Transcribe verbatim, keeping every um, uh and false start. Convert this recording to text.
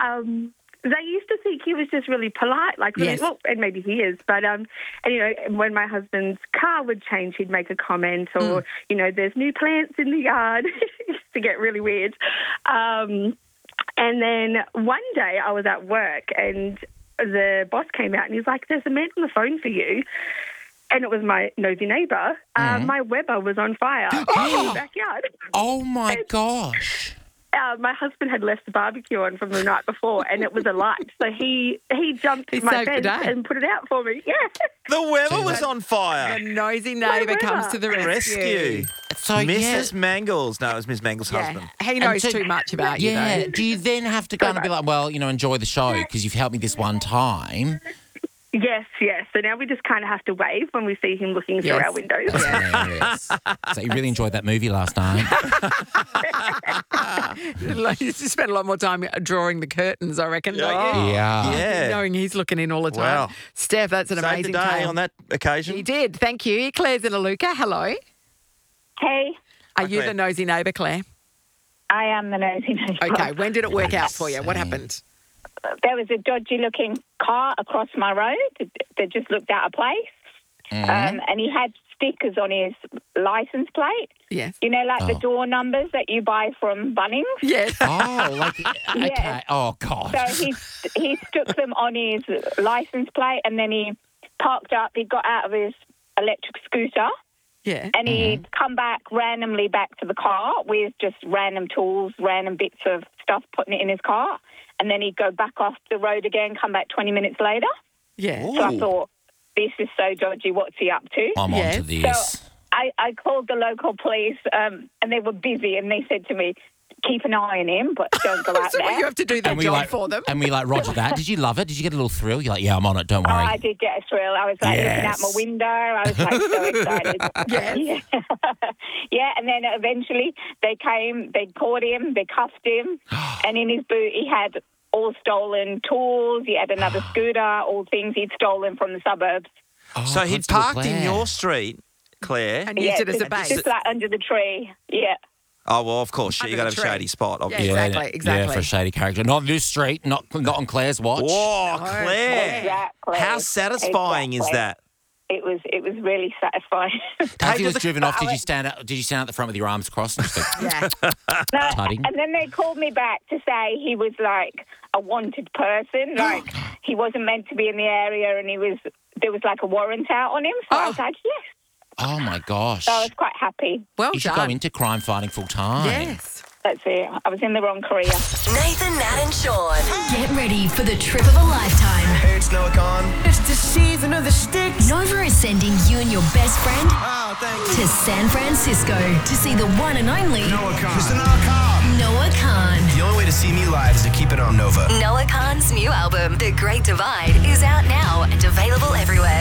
um, they used to think he was just really polite, like really, Yes. well, and maybe he is. But um, and you know, when my husband's car would change, he'd make a comment, or Mm. you know, there's new plants in the yard. It used to get really weird. Um, and then one day I was at work, and the boss came out, and he's like, "There's a man on the phone for you." And it was my nosy neighbour. Uh, my Weber was on fire in the backyard. Oh, my gosh. Uh, my husband had left the barbecue on from the night before, and it was alight. So he he jumped He my saved the fence day. and put it out for me. Yeah. The Weber was on A fire. nosy neighbour Weber. comes to the rescue. Rescue. So, Missus yeah. Mangles. No, it was Miss Mangles' Yeah, husband. he knows so- too much about you, Yeah. though. Do you then have to go and be like, well, you know, enjoy the show because you've helped me this one time? Yes, yes. So now we just kind of have to wave when we see him looking through Yes. our windows. Hilarious. So you really enjoyed that movie last night? Like, you spend a lot more time drawing the curtains, I reckon, don't you? Yeah. Yeah. Knowing he's looking in all the time. Wow. Steph, that's an Saved the amazing day tale. on that occasion. He did. Thank you. Claire's in Aluka. Hello. Hey, Are Hi, you Claire. the nosy neighbour, Claire? I am the nosy neighbour. Okay. When did it work out for you? What happened? There was a dodgy-looking car across my road that just looked out of place, um, and he had stickers on his license plate. Yes. You know, like the Oh. door numbers that you buy from Bunnings. Yes. Oh, like, okay. Oh, God. So he he stuck them on his license plate, and then he parked up. He got out of his electric scooter, Yeah. and he'd come back randomly back to the car with just random tools, random bits of stuff, putting it in his car. And then he'd go back off the road again, come back twenty minutes later. Yeah. So I thought, this is so dodgy. What's he up to? I'm Yes. onto this. I, I called the local police, um, and they were busy, and they said to me, keep an eye on him, but don't go out So there. you have to do their And we job like, for them. and we like, Roger that. Did you love it? Did you get a little thrill? You're like, yeah, I'm on it. Don't Oh, worry. I did get a thrill. I was like looking out my Yes. window. I was like so excited. Yes. Yeah. Yeah, and then eventually they came, they caught him, they cuffed him, and in his boot he had all stolen tools. He had another scooter, all things he'd stolen from the suburbs. Oh, So he'd Constable parked in Claire. your street, Claire. And used it as a just, base. just like under the tree. Yeah. Oh, well, of course. Under you got to the have a tree. shady spot, Yeah, obviously. exactly, Yeah, exactly. for a shady character. Not on this street. Not not on Claire's watch. Whoa, Claire. Exactly. How satisfying is Exactly. that? It was it was really satisfying. As he was does- driven off, did you stand out? Did you stand at the front with your arms crossed? And just go, Yeah. No, Tutting. and then they called me back to say he was like a wanted person, like he wasn't meant to be in the area, and he was there was like a warrant out on him. So I was like, yes. oh my gosh! So I was quite happy. Well You should done. go into crime fighting full time. Yes. That's it. I was in the wrong career. Nathan, Nat, and Sean. Get ready for the trip of a lifetime. Hey, it's Noah Khan. It's the season of the sticks. Nova is sending you and your best friend Oh, thank you. to San Francisco to see the one and only Noah Khan. Mister Noah Khan. Noah Khan. The only way to see me live is to keep it on Nova. Noah Khan's new album, The Great Divide, is out now and available everywhere.